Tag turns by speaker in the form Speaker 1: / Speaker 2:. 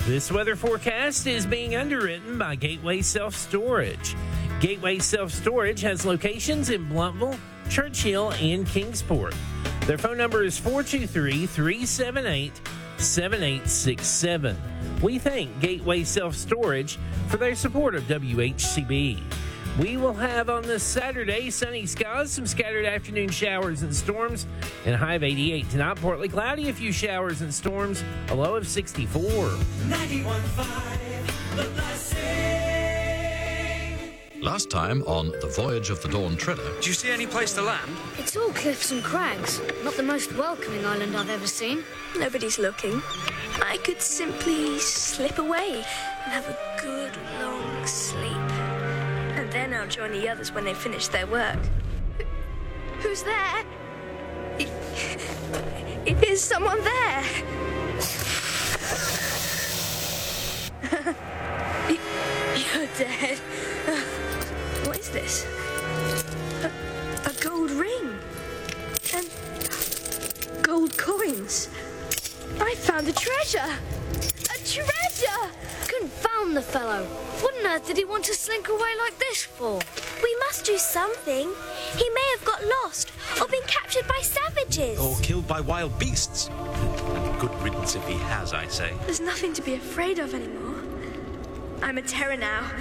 Speaker 1: This weather forecast is being underwritten by Gateway Self Storage. Gateway Self Storage has locations in Blountville, Churchill, and Kingsport. Their phone number is 423-378-7867. We thank Gateway Self Storage for their support of WHCB. We will have on this Saturday sunny skies, some scattered afternoon showers and storms, and a high of 88. Tonight, partly cloudy, a few showers and storms, a low of 64.
Speaker 2: 91.5 The Blessing.
Speaker 3: Last time on The Voyage of the Dawn Treader.
Speaker 4: Do you see any place to land?
Speaker 5: It's all cliffs and crags. Not the most welcoming island I've ever seen.
Speaker 6: Nobody's looking. I could simply slip away and have a good long sleep. And then I'll join the others when they finish their work. Who's there? Is someone there? You're dead. What is this? A gold ring. And gold coins. I found a treasure. A treasure!
Speaker 5: Confound the fellow. What on earth did he want to slink away like this for?
Speaker 7: We must do something. He may have got lost or been captured by savages.
Speaker 4: Or killed by wild beasts? And good riddance if he has, I say.
Speaker 6: There's nothing to be afraid of anymore. I'm a terror now.